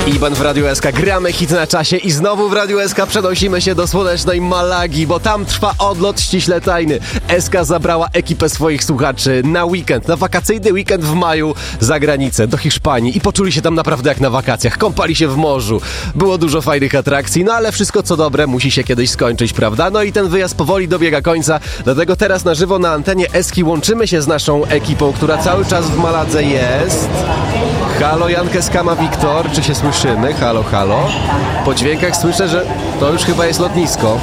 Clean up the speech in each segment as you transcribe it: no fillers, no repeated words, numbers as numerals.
Iban w Radiu SK, gramy hit na czasie i znowu w Radiu SK przenosimy się do słonecznej Malagi, bo tam trwa odlot ściśle tajny. SK zabrała ekipę swoich słuchaczy na weekend, na wakacyjny weekend w maju za granicę, do Hiszpanii i poczuli się tam naprawdę jak na wakacjach. Kąpali się w morzu, było dużo fajnych atrakcji, no ale wszystko co dobre musi się kiedyś skończyć, prawda? No i ten wyjazd powoli dobiega końca, dlatego teraz na żywo na antenie Eski łączymy się z naszą ekipą, która cały czas w Maladze jest. Halo, Jankę Skama, Wiktor, czy się słyszymy? Halo, halo. Po dźwiękach słyszę, że to już chyba jest lotnisko.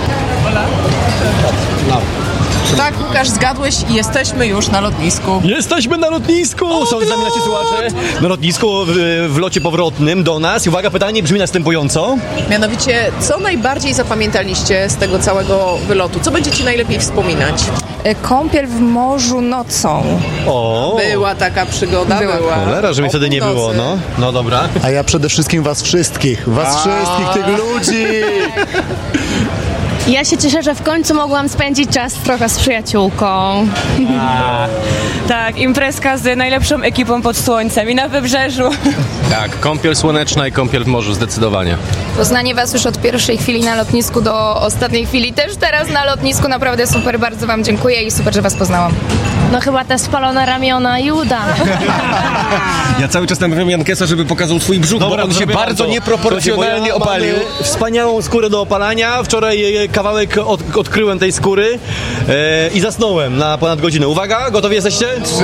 No. Tak, Łukasz, zgadłeś i jesteśmy już na lotnisku. Jesteśmy na lotnisku! Są z nami nasi słuchacze na lotnisku w locie powrotnym do nas. I uwaga, pytanie brzmi następująco. Mianowicie, co najbardziej zapamiętaliście z tego całego wylotu? Co będziecie najlepiej wspominać? Kąpiel w morzu nocą. O! Była taka przygoda, była. Cholera, że mi wtedy nie było, no. No dobra. A ja przede wszystkim was wszystkich, tych ludzi! Ja się cieszę, że w końcu mogłam spędzić czas trochę z przyjaciółką. Tak, imprezka z najlepszą ekipą pod słońcem i na wybrzeżu. Tak, kąpiel słoneczna i kąpiel w morzu, zdecydowanie. Poznanie was już od pierwszej chwili na lotnisku do ostatniej chwili, też teraz na lotnisku, naprawdę super, bardzo wam dziękuję i super, że was poznałam. No chyba te spalone ramiona i uda. Ja cały czas namawiam Jankesa, żeby pokazał swój brzuch, Dobra, bo on się bardzo nieproporcjonalnie opalił. Wspaniałą skórę do opalania. Wczoraj kawałek odkryłem tej skóry i zasnąłem na ponad godzinę. Uwaga, gotowi jesteście? 3.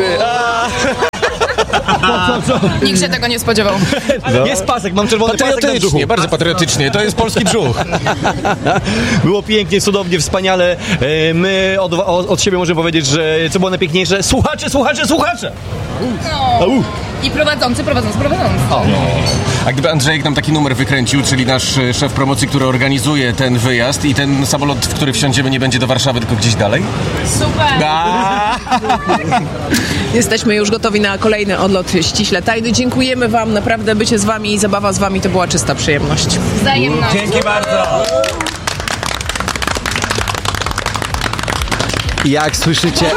Nikt się tego nie spodziewał. Jest pasek, mam czerwony pasek na brzuchu. Bardzo patriotycznie, to jest polski brzuch. Było pięknie, cudownie, wspaniale. My od siebie możemy powiedzieć, że co było najpiękniejsze? Słuchacze! I prowadzący. A gdyby Andrzejek nam taki numer wykręcił, czyli nasz szef promocji, który organizuje ten wyjazd i ten samolot, w który wsiądziemy, nie będzie do Warszawy, tylko gdzieś dalej? Super! Jesteśmy już gotowi na kolejny odlot ściśle tajny. Dziękujemy wam, naprawdę bycie z wami i zabawa z wami to była czysta przyjemność. Wzajemność. Dzięki bardzo! Jak słyszycie,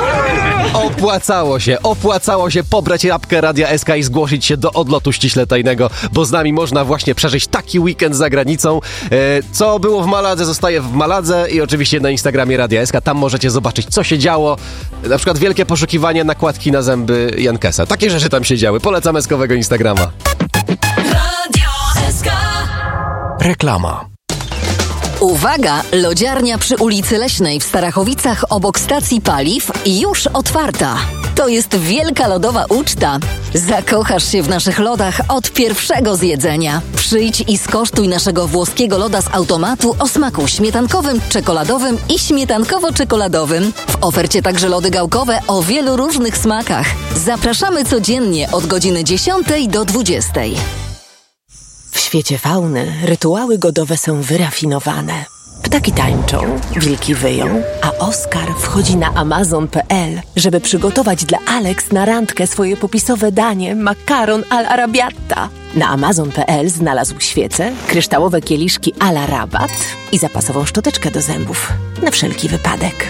opłacało się pobrać apkę Radia SK i zgłosić się do odlotu ściśle tajnego, bo z nami można właśnie przeżyć taki weekend za granicą. Co było w Maladze, zostaje w Maladze i oczywiście na Instagramie Radia SK. Tam możecie zobaczyć, co się działo. Na przykład wielkie poszukiwanie nakładki na zęby Jankesa. Takie rzeczy tam się działy. Polecam eskowego Instagrama. Radio SK. Reklama. Uwaga! Lodziarnia przy ulicy Leśnej w Starachowicach obok stacji paliw już otwarta. To jest wielka lodowa uczta. Zakochasz się w naszych lodach od pierwszego zjedzenia. Przyjdź i skosztuj naszego włoskiego loda z automatu o smaku śmietankowym, czekoladowym i śmietankowo-czekoladowym. W ofercie także lody gałkowe o wielu różnych smakach. Zapraszamy codziennie od godziny 10 do 20. W świecie fauny rytuały godowe są wyrafinowane. Ptaki tańczą, wilki wyją, a Oskar wchodzi na Amazon.pl, żeby przygotować dla Alex na randkę swoje popisowe danie makaron all'arrabbiata. Na Amazon.pl znalazł świece, kryształowe kieliszki à la rabat i zapasową szczoteczkę do zębów. Na wszelki wypadek.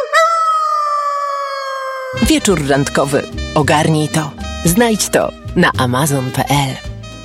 Wieczór randkowy. Ogarnij to. Znajdź to na Amazon.pl.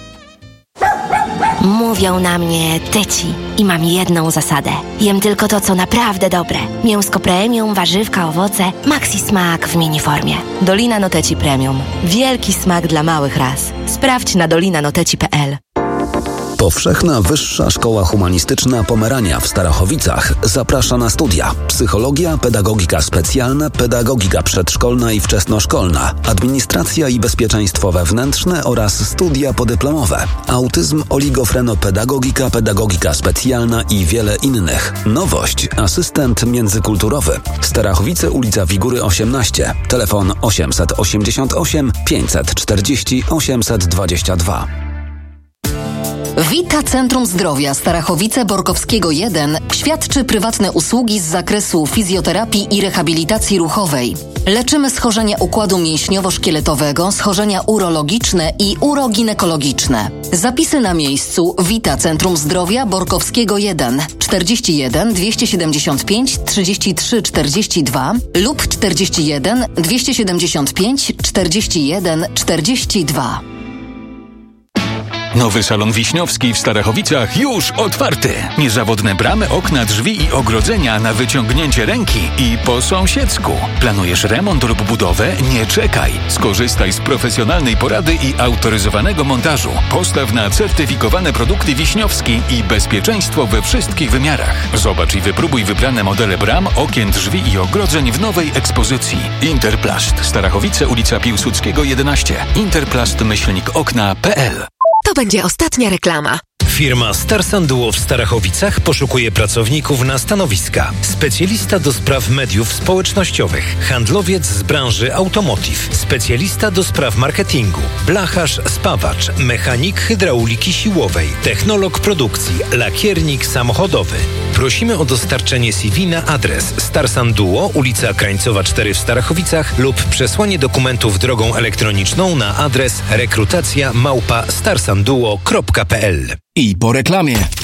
Mówią na mnie tyci i mam jedną zasadę. Jem tylko to, co naprawdę dobre. Mięsko premium, warzywka, owoce, maxi smak w miniformie. Dolina Noteci Premium. Wielki smak dla małych ras. Sprawdź na dolinanoteci.pl. Powszechna Wyższa Szkoła Humanistyczna Pomerania w Starachowicach zaprasza na studia: psychologia, pedagogika specjalna, pedagogika przedszkolna i wczesnoszkolna, administracja i bezpieczeństwo wewnętrzne oraz studia podyplomowe, autyzm, oligofrenopedagogika, pedagogika specjalna i wiele innych. Nowość: asystent międzykulturowy. Starachowice, ulica Wigury 18, telefon 888 540 822. Vita Centrum Zdrowia Starachowice Borkowskiego 1 świadczy prywatne usługi z zakresu fizjoterapii i rehabilitacji ruchowej. Leczymy schorzenia układu mięśniowo-szkieletowego, schorzenia urologiczne i uroginekologiczne. Zapisy na miejscu: Vita Centrum Zdrowia Borkowskiego 1 41 275 33 42 lub 41 275 41 42. Nowy salon Wiśniowski w Starachowicach już otwarty. Niezawodne bramy, okna, drzwi i ogrodzenia na wyciągnięcie ręki i po sąsiedzku. Planujesz remont lub budowę? Nie czekaj. Skorzystaj z profesjonalnej porady i autoryzowanego montażu. Postaw na certyfikowane produkty Wiśniowski i bezpieczeństwo we wszystkich wymiarach. Zobacz i wypróbuj wybrane modele bram, okien, drzwi i ogrodzeń w nowej ekspozycji. Interplast. Starachowice, ulica Piłsudskiego 11. Interplast-okna.pl. To będzie ostatnia reklama. Firma Starsan Duo w Starachowicach poszukuje pracowników na stanowiska. Specjalista do spraw mediów społecznościowych, handlowiec z branży automotive, specjalista do spraw marketingu, blacharz, spawacz, mechanik hydrauliki siłowej, technolog produkcji, lakiernik samochodowy. Prosimy o dostarczenie CV na adres Starsan Duo, ulica Krańcowa 4 w Starachowicach lub przesłanie dokumentów drogą elektroniczną na adres rekrutacja@starsanduo.pl. I po reklamie.